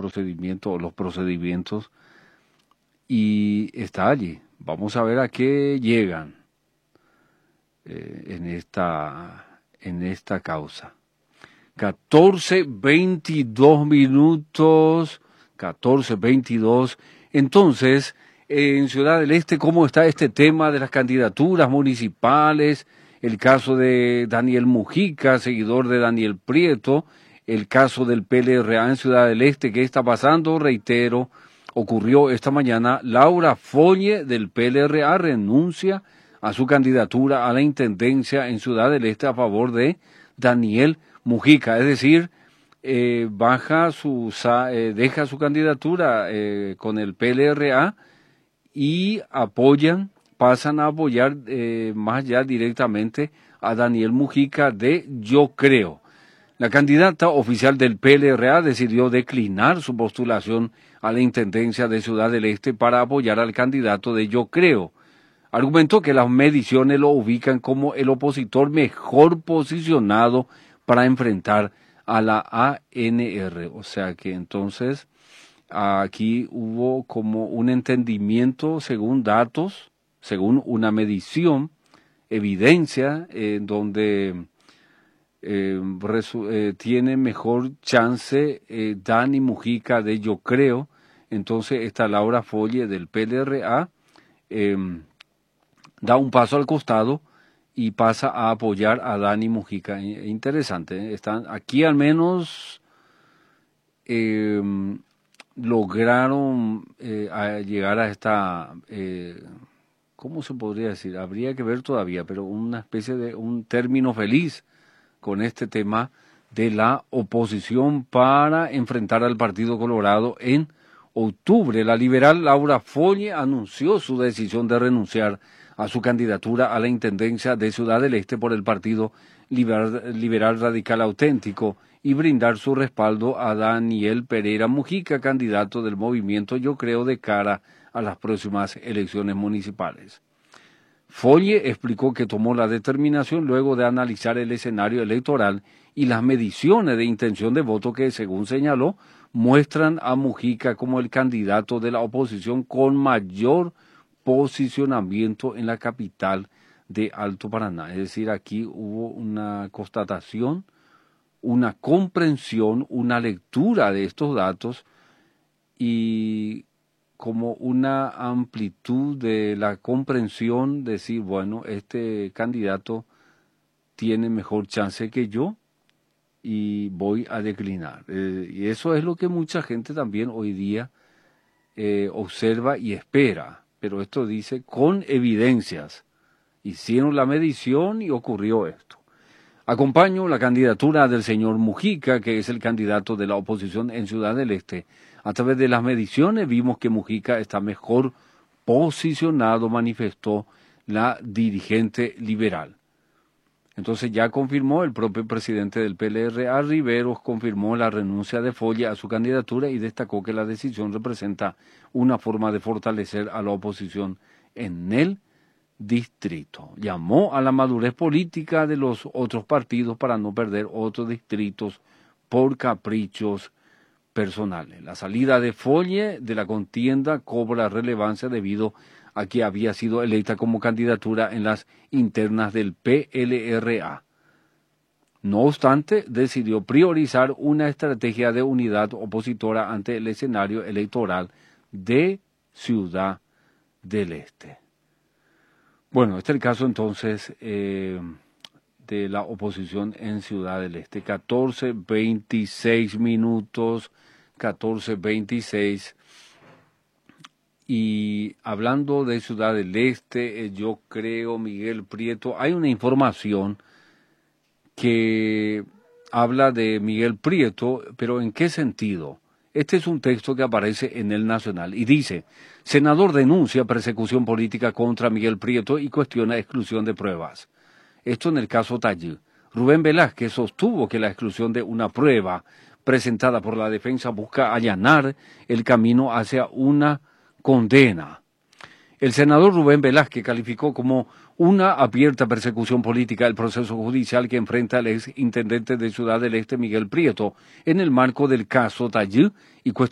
procedimiento o los procedimientos y está allí. Vamos a ver a qué llegan en esta causa. 14:22 minutos, 14:22. Entonces, en Ciudad del Este, ¿cómo está este tema de las candidaturas municipales? El caso de Daniel Mujica, seguidor de Daniel Prieto, el caso del PLRA en Ciudad del Este, ¿qué está pasando? Reitero, ocurrió esta mañana. Laura Folle del PLRA renuncia a su candidatura a la intendencia en Ciudad del Este a favor de Daniel Mujica, es decir, deja su candidatura con el PLRA y pasan a apoyar más ya directamente a Daniel Mujica de Yo Creo. La candidata oficial del PLRA decidió declinar su postulación a la intendencia de Ciudad del Este para apoyar al candidato de Yo Creo. Argumentó que las mediciones lo ubican como el opositor mejor posicionado para enfrentar a la ANR. O sea que entonces aquí hubo como un entendimiento según datos, según una medición, evidencia, donde tiene mejor chance Dani Mujica de Yo Creo. Entonces esta Laura Folle del PLRA da un paso al costado y pasa a apoyar a Dani Mujica. Interesante, están aquí al menos lograron llegar a esta, ¿cómo se podría decir? Habría que ver todavía, pero una especie de un término feliz con este tema de la oposición para enfrentar al Partido Colorado en octubre. La liberal Laura Folle anunció su decisión de renunciar a su candidatura a la intendencia de Ciudad del Este por el Partido Liberal Radical Auténtico y brindar su respaldo a Daniel Pereira Mujica, candidato del movimiento Yo Creo de cara a las próximas elecciones municipales. Folle explicó que tomó la determinación luego de analizar el escenario electoral y las mediciones de intención de voto que, según señaló, muestran a Mujica como el candidato de la oposición con mayor posicionamiento en la capital de Alto Paraná. Es decir, aquí hubo una constatación, una comprensión, una lectura de estos datos y como una amplitud de la comprensión, decir, bueno, este candidato tiene mejor chance que yo y voy a declinar. Y eso es lo que mucha gente también hoy día observa y espera. Pero esto dice con evidencias. Hicieron la medición y ocurrió esto. Acompaño la candidatura del señor Mujica, que es el candidato de la oposición en Ciudad del Este. A través de las mediciones vimos que Mujica está mejor posicionado, manifestó la dirigente liberal. Entonces ya confirmó el propio presidente del PLRA, Riveros, confirmó la renuncia de Folle a su candidatura y destacó que la decisión representa una forma de fortalecer a la oposición en el distrito. Llamó a la madurez política de los otros partidos para no perder otros distritos por caprichos personales. La salida de Folle de la contienda cobra relevancia debido a que había sido electa como candidatura en las internas del PLRA. No obstante, decidió priorizar una estrategia de unidad opositora ante el escenario electoral de Ciudad del Este. Bueno, este es el caso entonces de la oposición en Ciudad del Este. 14:26 minutos, 14:26. Y hablando de Ciudad del Este, Yo Creo, Miguel Prieto, hay una información que habla de Miguel Prieto, pero ¿en qué sentido? Este es un texto que aparece en El Nacional y dice: senador denuncia persecución política contra Miguel Prieto y cuestiona exclusión de pruebas. Esto en el caso Tallí. Rubén Velázquez sostuvo que la exclusión de una prueba presentada por la defensa busca allanar el camino hacia una condena. El senador Rubén Velázquez calificó como una abierta persecución política el proceso judicial que enfrenta el ex intendente de Ciudad del Este, Miguel Prieto, en el marco del caso Tallí y